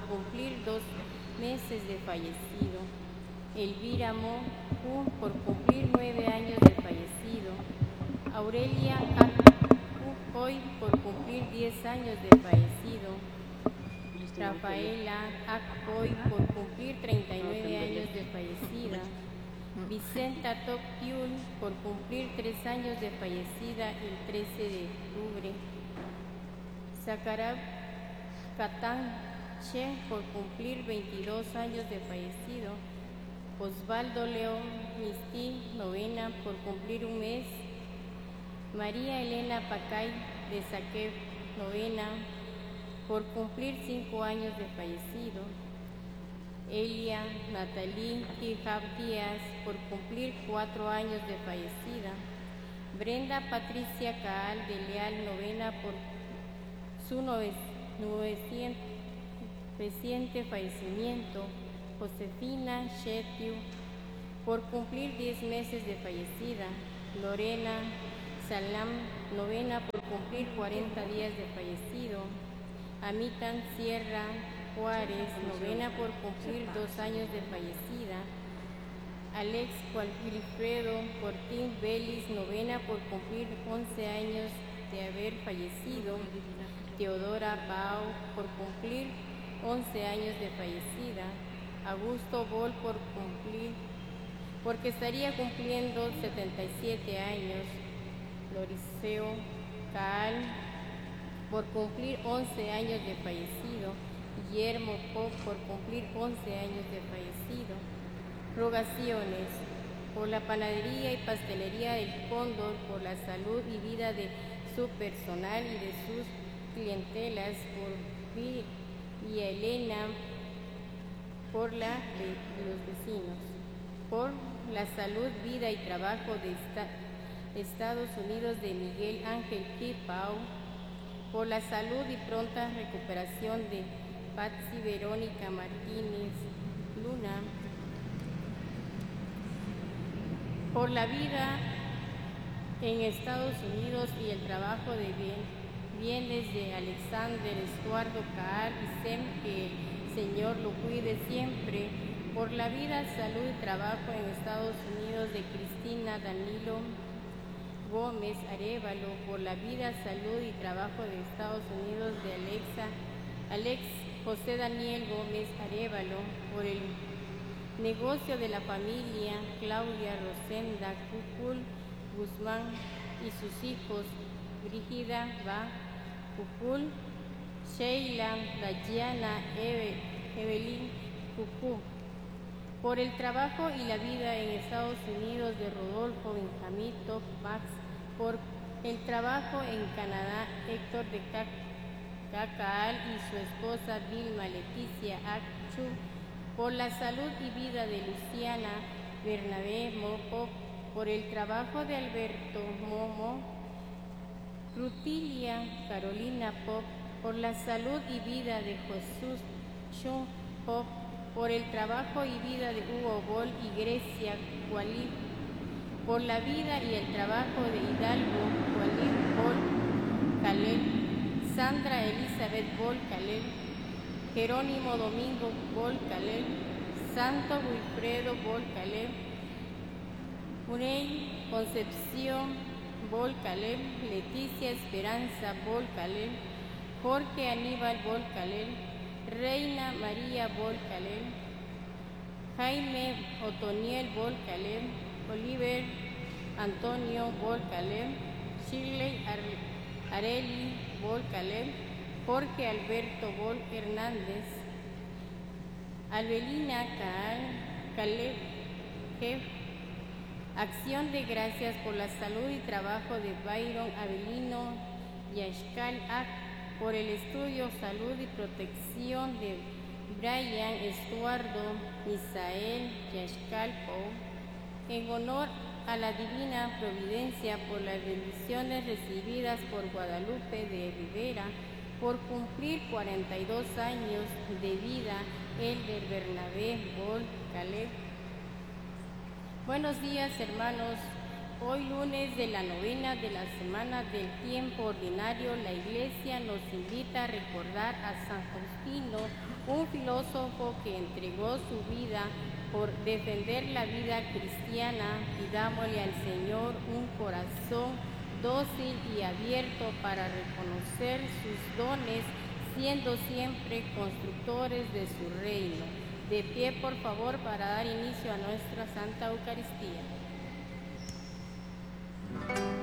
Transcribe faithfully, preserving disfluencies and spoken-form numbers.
cumplir dos meses de fallecido. Elvira Mo Q, por cumplir nueve años de fallecido. Aurelia A. Q, hoy por cumplir diez años de fallecido. Rafaela A. Hoy por cumplir treinta y nueve años de fallecida. Vicenta Toc Yul, por cumplir tres años de fallecida el trece de octubre. Zacarab Catán Che, por cumplir veintidós años de fallecido. Osvaldo León Mistí, novena, por cumplir un mes. María Elena Pacay de Saqueb, novena, por cumplir cinco años de fallecido. Elia Natalí Hijab Díaz, por cumplir cuatro años de fallecida. Brenda Patricia Caal de Leal, novena, por su novecientos reciente fallecimiento. Josefina Shetiu, por cumplir diez meses de fallecida. Lorena Salam, novena, por cumplir cuarenta días de fallecido. Amitan Sierra Juárez, novena, por cumplir dos años de fallecida. Alex Wilfredo Cortín Vélez, novena, por cumplir once años de haber fallecido. Teodora Pau, por cumplir once años de fallecida. Augusto Bol, por cumplir, porque estaría cumpliendo setenta y siete años. Loriseo Caal, por cumplir once años de fallecido. Guillermo Pop, por cumplir once años de fallecido. Rogaciones por la panadería y pastelería del Cóndor, por la salud y vida de su personal y de sus clientelas, por Villa Elena, por la de los vecinos, por la salud, vida y trabajo de esta, Estados Unidos de Miguel Ángel Kipau, por la salud y pronta recuperación de Patsy Verónica Martínez Luna, por la vida en Estados Unidos y el trabajo de bien, bienes de Alexander Estuardo Caal y Sem, que el Señor lo cuide siempre, por la vida, salud y trabajo en Estados Unidos de Cristina Danilo Gómez Arévalo, por la vida, salud y trabajo de Estados Unidos de Alexa, Alex José Daniel Gómez Arévalo, por el negocio de la familia Claudia Rosenda Cucul Guzmán y sus hijos Brígida Va Cucul, Sheila Dayana Eve, Evelyn Cucú, por el trabajo y la vida en Estados Unidos de Rodolfo Benjamín Top Max, por el trabajo en Canadá Héctor de Cacaal y su esposa Vilma Leticia Achu, por la salud y vida de Luciana Bernabé Mopo, por el trabajo de Alberto Momo, Rutilia Carolina Pop, por la salud y vida de Jesús Chung Pop, por el trabajo y vida de Hugo Bol y Grecia Cualip, por la vida y el trabajo de Hidalgo Cualip Bol Calel, Sandra Elizabeth Bol Calel, Jerónimo Domingo Bol Calel, Santo Wilfredo Bol Calel, Unei Concepción Bol Calel, Leticia Esperanza Bol Calel, Jorge Aníbal Bol Calel, Reina María Bol Calel, Jaime Otoniel Bol Calel, Oliver Antonio Bol Calel, Shirley Areli Bol Calel, Jorge Alberto Bol Hernández, Albelina Caal Calel, Jeff, acción de gracias por la salud y trabajo de Byron Avelino Yaxcal Ac, por el estudio, salud y protección de Brian Estuardo Misael Yaxcal Pou, en honor a la divina providencia, por las bendiciones recibidas por Guadalupe de Rivera, por cumplir cuarenta y dos años de vida, Elder Bernabé Bol Caleb. Buenos días, hermanos. Hoy lunes de la novena de la semana del tiempo ordinario, la Iglesia nos invita a recordar a San Faustino, un filósofo que entregó su vida por defender la vida cristiana. Pidámosle al Señor un corazón dócil y abierto para reconocer sus dones, siendo siempre constructores de su reino. De pie, por favor, para dar inicio a nuestra Santa Eucaristía.